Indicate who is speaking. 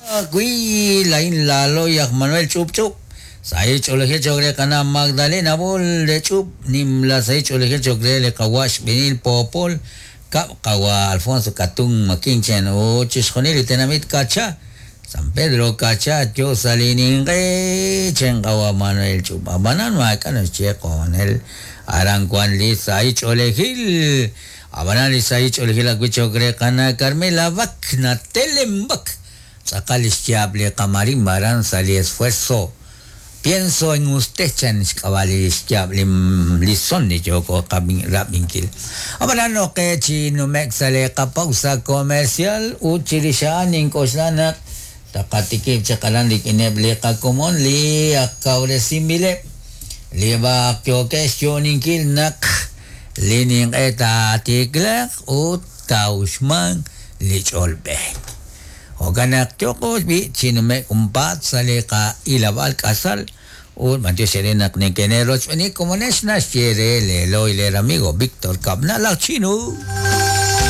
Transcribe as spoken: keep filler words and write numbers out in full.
Speaker 1: Kui lain lalo yak Manuel chup chup. Saya choleh chogre kana Magdalena bol de chup nimla saya choleh chogre le kawash benil popol ka kawa Alfonso Katung makinchen o chiskhonil tenamit kacha San Pedro kacha yo salinin re chen kawa Manuel chup abanan ma kana che con el arancuan li sai choleh abanan li sai choleh la chogre kana Carmela Vakna telembak Sakalis diable camarín barán salí esfuerzo. Pienso en usted, chanis cabalis diable lison ni joko kabing rabinkil. Abalano que chino mexale pausa comercial uchirishaan in koslanak takatikip chakalan di kineble kakomon li akaure simile li ba kyo question kil nak lining eta tiglak utausman li cholbe. Hoganak chokos bi chinume umpat saleka ilabal kasal o manjo serenak ni keneros ni como nesna chere le lo ile amigo Víctor Cabnal chino.